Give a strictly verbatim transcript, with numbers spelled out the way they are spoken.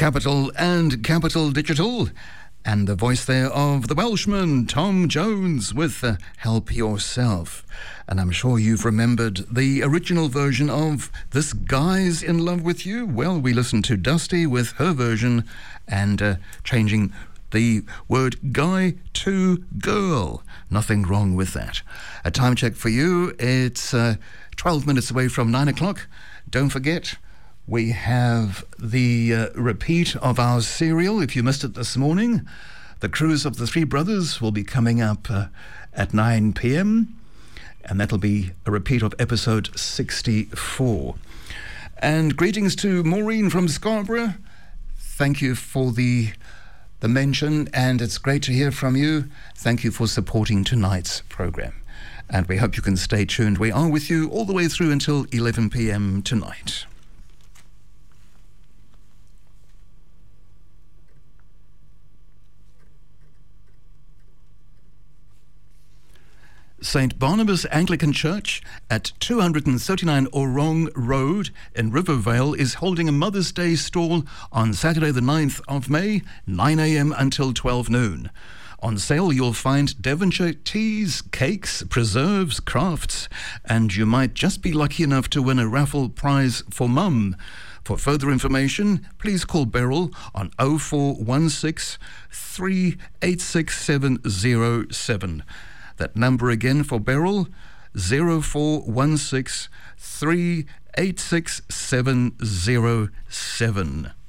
Capital and Capital Digital. And the voice there of the Welshman, Tom Jones, with uh, Help Yourself. And I'm sure you've remembered the original version of This Guy's in Love with You. Well, we listened to Dusty with her version and uh, changing the word guy to girl. Nothing wrong with that. A time check for you. It's uh, twelve minutes away from nine o'clock. Don't forget, we have the uh, repeat of our serial. If you missed it this morning, The Cruise of the Three Brothers will be coming up uh, at nine p.m. and that'll be a repeat of episode sixty-four. And greetings to Maureen from Scarborough. Thank you for the the mention, and it's great to hear from you. Thank you for supporting tonight's program. And we hope you can stay tuned. We are with you all the way through until eleven p.m. tonight. Saint Barnabas Anglican Church at two thirty-nine Orong Road in Rivervale is holding a Mother's Day stall on Saturday the ninth of May, nine a.m. until twelve noon. On sale you'll find Devonshire teas, cakes, preserves, crafts, and you might just be lucky enough to win a raffle prize for Mum. For further information, please call Beryl on oh four one six, three eight six seven oh seven. That number again for Beryl, oh four one six, three eight six seven oh seven.